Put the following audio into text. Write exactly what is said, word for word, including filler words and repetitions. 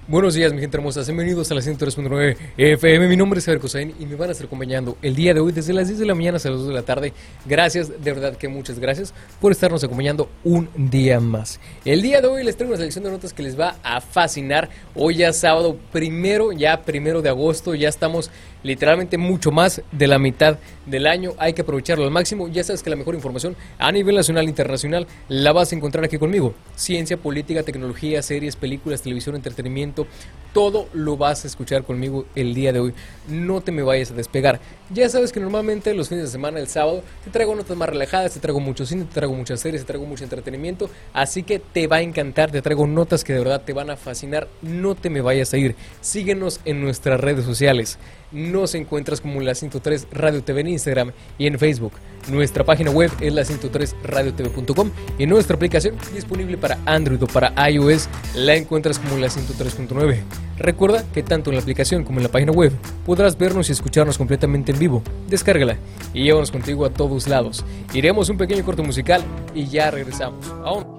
Buenos días, mi gente hermosa, bienvenidos a la ciento tres punto nueve F M. Mi nombre es Javier Cosaín y me van a estar acompañando el día de hoy desde las diez de la mañana hasta las dos de la tarde. Gracias, de verdad que muchas gracias por estarnos acompañando un día más. El día de hoy les traigo una selección de notas que les va a fascinar. Hoy ya sábado primero, ya primero de agosto, ya estamos literalmente mucho más de la mitad del año. Hay que aprovecharlo al máximo. Ya sabes que la mejor información a nivel nacional e internacional la vas a encontrar aquí conmigo. Ciencia, política, tecnología, series, películas, televisión, entretenimiento. Todo lo vas a escuchar conmigo el día de hoy. No te me vayas a despegar. Ya sabes que normalmente los fines de semana, el sábado, te traigo notas más relajadas, te traigo mucho cine, te traigo muchas series, te traigo mucho entretenimiento. Así que te va a encantar, te traigo notas que de verdad te van a fascinar. No te me vayas a ir. Síguenos en nuestras redes sociales. Nos encuentras como la ciento tres Radio T V en Instagram y en Facebook. Nuestra página web es la ciento tres radio t v punto com y nuestra aplicación disponible para Android o para iOS la encuentras como la ciento tres punto nueve. Recuerda que tanto en la aplicación como en la página web podrás vernos y escucharnos completamente en vivo. Descárgala y llévanos contigo a todos lados. Iremos un pequeño corte musical y ya regresamos. Aún.